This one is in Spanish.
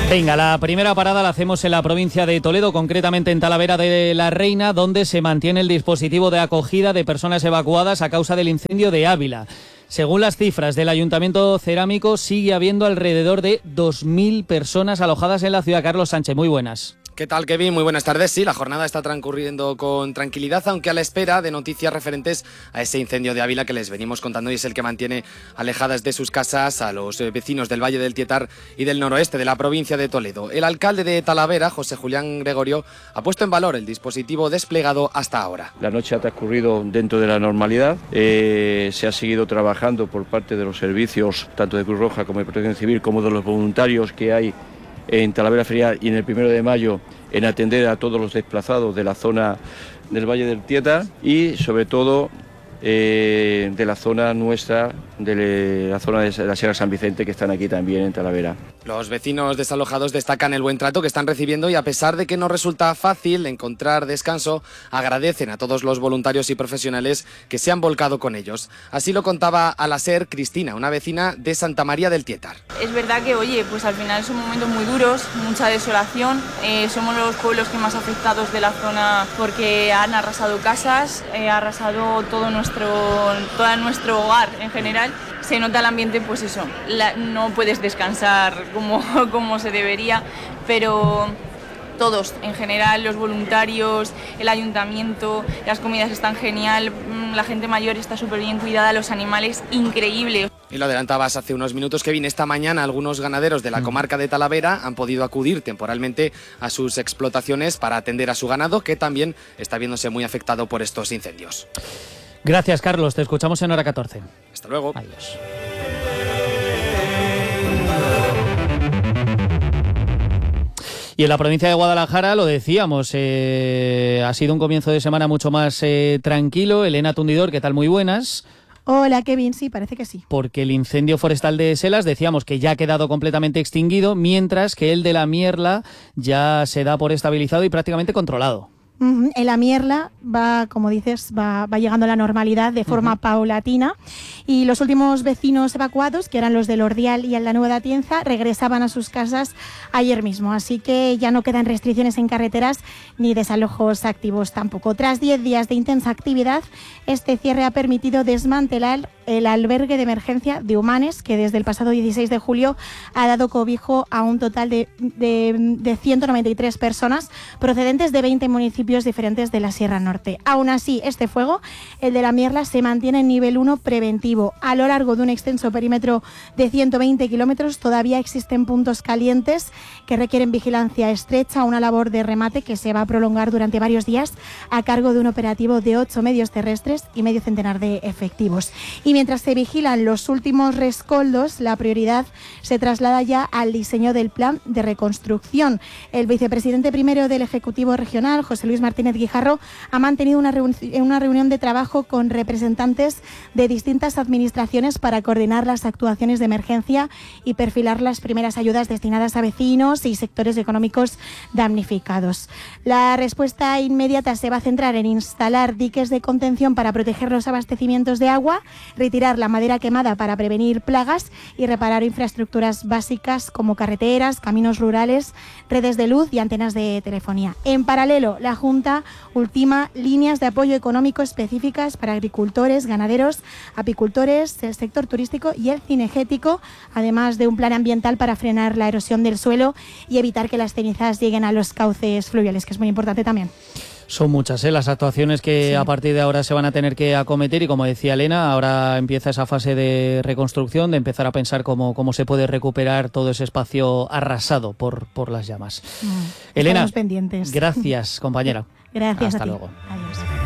Venga, la primera parada la hacemos en la provincia de Toledo, concretamente en Talavera de la Reina, donde se mantiene el dispositivo de acogida de personas evacuadas a causa del incendio de Ávila. Según las cifras del Ayuntamiento Cerámico, sigue habiendo alrededor de 2.000 personas alojadas en la ciudad. Carlos Sánchez, muy buenas. ¿Qué tal, Kevin? Muy buenas tardes. Sí, la jornada está transcurriendo con tranquilidad, aunque a la espera de noticias referentes a ese incendio de Ávila que les venimos contando y es el que mantiene alejadas de sus casas a los vecinos del Valle del Tietar y del noroeste de la provincia de Toledo. El alcalde de Talavera, José Julián Gregorio, ha puesto en valor el dispositivo desplegado hasta ahora. La noche ha transcurrido dentro de la normalidad. Se ha seguido trabajando por parte de los servicios, tanto de Cruz Roja como de Protección Civil, como de los voluntarios que hay en Talavera Ferial y en el 1 de mayo en atender a todos los desplazados de la zona del Valle del Tietar y sobre todo de la zona nuestra, de la zona de la Sierra San Vicente, que están aquí también en Talavera. Los vecinos desalojados destacan el buen trato que están recibiendo y a pesar de que no resulta fácil encontrar descanso, agradecen a todos los voluntarios y profesionales que se han volcado con ellos. Así lo contaba a la SER Cristina, una vecina de Santa María del Tietar. Es verdad que, pues al final son momentos muy duros, mucha desolación. Somos los pueblos que más afectados de la zona porque han arrasado casas, ha arrasado todo nuestro hogar en general. Se nota el ambiente, pues eso, no puedes descansar como se debería, pero todos, en general, los voluntarios, el ayuntamiento, las comidas están genial, la gente mayor está súper bien cuidada, los animales, increíble. Y lo adelantabas hace unos minutos, Kevin, esta mañana algunos ganaderos de la comarca de Talavera han podido acudir temporalmente a sus explotaciones para atender a su ganado, que también está viéndose muy afectado por estos incendios. Gracias, Carlos. Te escuchamos en hora 14. Hasta luego. Adiós. Y en la provincia de Guadalajara, lo decíamos, ha sido un comienzo de semana mucho más tranquilo. Elena Tundidor, ¿qué tal? Muy buenas. Hola, Kevin, sí, parece que sí. Porque el incendio forestal de Selas, decíamos que ya ha quedado completamente extinguido, mientras que el de la Mierla ya se da por estabilizado y prácticamente controlado. En la Mierla va, como dices, va llegando a la normalidad de forma paulatina y los últimos vecinos evacuados, que eran los del Ordial y en la Nueva de Atienza, regresaban a sus casas ayer mismo, así que ya no quedan restricciones en carreteras ni desalojos activos tampoco. Tras 10 días de intensa actividad, este cierre ha permitido desmantelar el albergue de emergencia de Humanes, que desde el pasado 16 de julio ha dado cobijo a un total de 193 personas procedentes de 20 municipios diferentes de la Sierra Norte. Aún así, este fuego, el de la Mierla, se mantiene en nivel 1 preventivo. A lo largo de un extenso perímetro de 120 kilómetros todavía existen puntos calientes que requieren vigilancia estrecha, una labor de remate que se va a prolongar durante varios días a cargo de un operativo de 8 medios terrestres y medio centenar de efectivos. Y mientras se vigilan los últimos rescoldos, la prioridad se traslada ya al diseño del plan de reconstrucción. El vicepresidente primero del Ejecutivo Regional, José Luis Martínez Guijarro, ha mantenido una reunión de trabajo con representantes de distintas administraciones para coordinar las actuaciones de emergencia y perfilar las primeras ayudas destinadas a vecinos y sectores económicos damnificados. La respuesta inmediata se va a centrar en instalar diques de contención para proteger los abastecimientos de agua, retirar la madera quemada para prevenir plagas y reparar infraestructuras básicas como carreteras, caminos rurales, redes de luz y antenas de telefonía. En paralelo, la Junta ultima líneas de apoyo económico específicas para agricultores, ganaderos, apicultores, el sector turístico y el cinegético, además de un plan ambiental para frenar la erosión del suelo y evitar que las cenizas lleguen a los cauces fluviales, que es muy importante también. Son muchas las actuaciones que a partir de ahora se van a tener que acometer y como decía Elena, ahora empieza esa fase de reconstrucción, de empezar a pensar cómo se puede recuperar todo ese espacio arrasado por las llamas. Elena, pendientes. Gracias, compañera. Gracias. Hasta a ti. luego. Adiós.